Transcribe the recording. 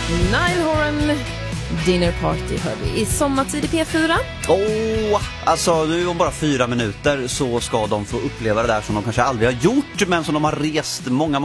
Nile Horan, Dinner Party hör vi i sommartid i P4. Alltså nu om bara 4 minuter så ska de få uppleva det där som de kanske aldrig har gjort, men som de har rest många